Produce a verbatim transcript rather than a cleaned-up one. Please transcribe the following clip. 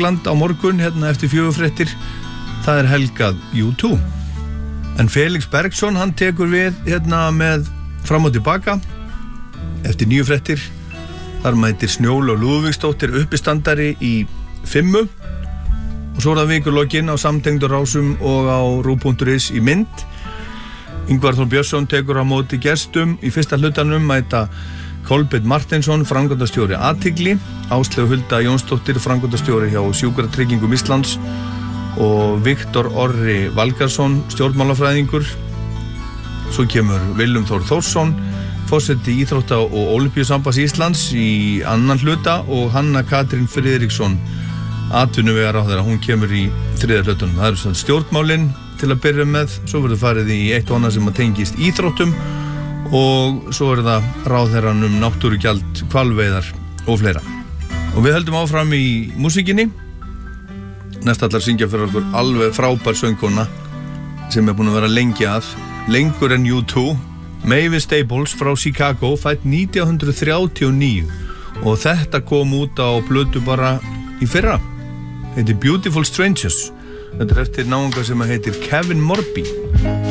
Tyrkland á morgun hérna eftir fjögurfréttir. Það er helgað U two. En Felix Bergsson, hann tekur við hérna með fram og tilbaka eftir níu fréttir. Þar mætir Snjóla Lúðvíksdóttir uppistandari í fimmu. Og svo er það vikulokinn á samtengdur rásum og á ruv punktur is í mynd. Ingvar Þór Björnsson tekur á móti gestum. Í fyrsta hlutanum mæta Kolbeinn Marteinsson, framkvæmdastjóri Athygli, Áslaug Hulda Jónsdóttir, framkvæmdastjóri hjá Sjúkratryggingum Íslands og Viktor Orri Valgarsson, stjórnmálafræðingur. Svo kemur Willum Þór Þórsson, forseti Íþrótta- og Ólympíusambands Íslands í annan hluta og Hanna Katrín Friðriksson, atvinnuvegaráðherra, hún kemur í þriðja hlutunum. Það eru svona stjórnmálin til að byrja með, svo verður farið í eitt og annað sem að tengist íþróttum og svo er það ráðherran um náttúrugjald, hvalveiðar og fleira. Og við höldum áfram í músíkinni. Næst allar syngja fyrir okkur alveg frábær söngkona sem er búin að vera lengi að, lengur en U two, Mavis Staples frá Chicago, fædd nítján hundruð þrjátíu og níu og þetta kom út á plötu bara í fyrra. Heitir Beautiful Strangers. Þetta er eftir náunga sem heitir Kevin Morby.